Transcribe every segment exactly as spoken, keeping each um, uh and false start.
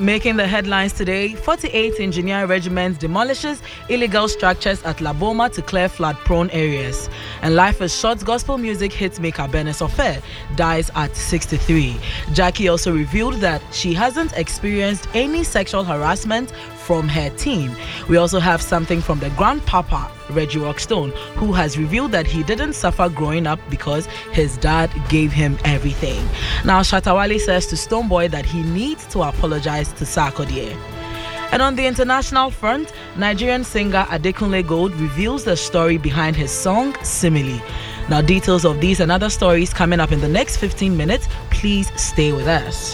Making the headlines today, forty-eighth Engineer Regiment demolishes illegal structures at Laboma to clear flood-prone areas. And Life is Short gospel music hitmaker Bernice Ofe dies at sixty-three. Jackie also revealed that she hasn't experienced any sexual harassment from her team. We also have something from the grandpapa, Reggie Rockstone, who has revealed that he didn't suffer growing up because his dad gave him everything. Now, Shatta Wale says to Stonebwoy that he needs to apologize to Sarkodie. And on the international front, Nigerian singer Adekunle Gold reveals the story behind his song, Simile. Now, details of these and other stories coming up in the next fifteen minutes. Please stay with us.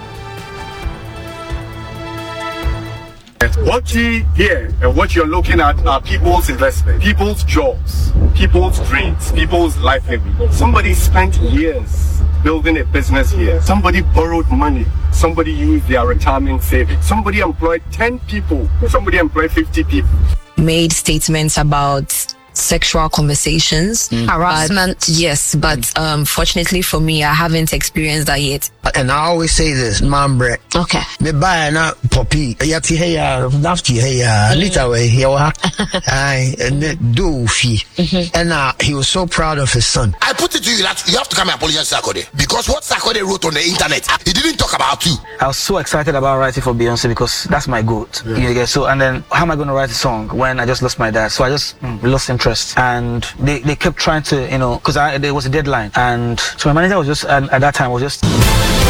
What you hear and what you're looking at are people's investment, people's jobs, people's dreams, people's livelihood. Somebody spent years building a business here. Somebody borrowed money. Somebody used their retirement savings. Somebody employed ten people. Somebody employed fifty people. Made statements about sexual conversations, mm. harassment. Yes, but um, fortunately for me, I haven't experienced that yet. And I always say this, man, bre. Okay. Me buy na poppy. Yati hey ya, nafti hey ya, little way here. I and do fee. And uh, he was so proud of his son. I put it to you that you have to come and apologize to Sarkodie, because what Sarkodie wrote on the internet, he didn't talk about you. I was so excited about writing for Beyonce because that's my goat. Yeah. You get so, and then how am I going to write a song when I just lost my dad? So I just mm, lost interest. And they, they kept trying to, you know, because there was a deadline. And so my manager was just, and at that time was just...